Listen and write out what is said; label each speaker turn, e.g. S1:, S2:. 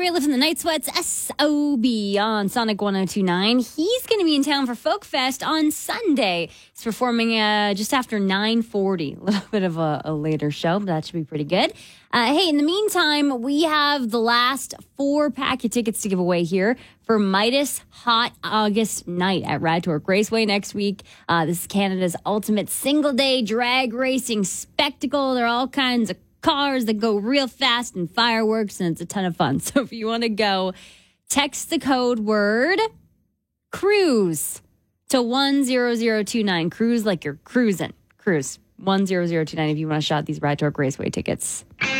S1: Fairlift and the Night Sweats, S.O.B. on Sonic 102.9. He's going to be in town for Folk Fest on Sunday. He's performing just after 9:40. A little bit of a later show, but that should be pretty good. Hey, in the meantime, we have the last 4-pack of tickets to give away here for Midas Hot August Night at Rad Torque Raceway next week. This is Canada's ultimate single-day drag racing spectacle. There are all kinds of cars that go real fast and fireworks, and it's a ton of fun. So if you want to go, text the code word cruise to 10029. Cruise like you're cruising. Cruise 10029 if you want to shot these Rad Torque Raceway tickets.